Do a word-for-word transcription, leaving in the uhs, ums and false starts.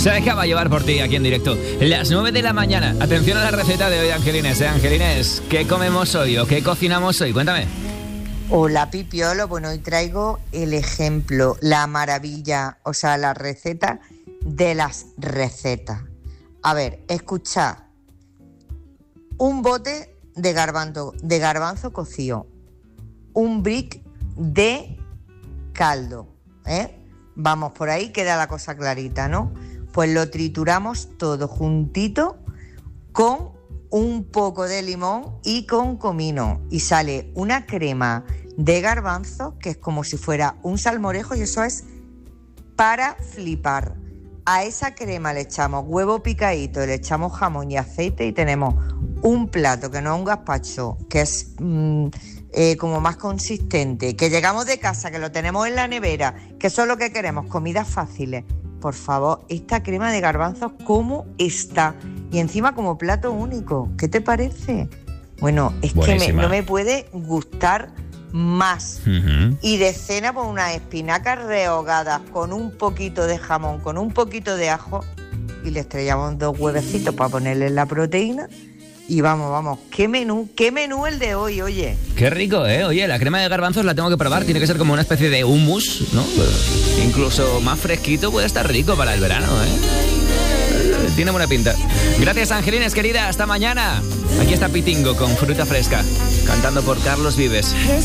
Se dejaba llevar por ti aquí en directo. Las nueve de la mañana. Atención a la receta de hoy, Angelines. ¿eh? Angelines, ¿qué comemos hoy o qué cocinamos hoy? Cuéntame. Hola, Pipiolo. Bueno, hoy traigo el ejemplo, la maravilla, o sea, la receta de las recetas. A ver, escuchad. Un bote de garbanzo, de garbanzo cocido. Un brick de caldo, ¿eh? Vamos, por ahí queda la cosa clarita, ¿no? Pues lo trituramos todo juntito con un poco de limón y con comino. Y sale una crema de garbanzo que es como si fuera un salmorejo, y eso es para flipar. A esa crema le echamos huevo picadito, le echamos jamón y aceite y tenemos un plato que no es un gazpacho, que es mmm, eh, como más consistente, que llegamos de casa, que lo tenemos en la nevera, que eso es lo que queremos, comidas fáciles. Por favor, esta crema de garbanzos, ¿cómo está? Y encima como plato único, ¿qué te parece? Bueno, es Buenísima. que me, no me puede gustar más. Uh-huh. Y de cena, pues unas espinacas rehogadas con un poquito de jamón, con un poquito de ajo, y le estrellamos dos huevecitos para ponerle la proteína. Y vamos, vamos, qué menú, qué menú el de hoy, oye. Qué rico, ¿eh? Oye, la crema de garbanzos la tengo que probar, tiene que ser como una especie de hummus, ¿no? Incluso más fresquito, puede estar rico para el verano, ¿eh? Tiene buena pinta. Gracias, Angelines, querida, hasta mañana. Aquí está Pitingo con fruta fresca, cantando por Carlos Vives.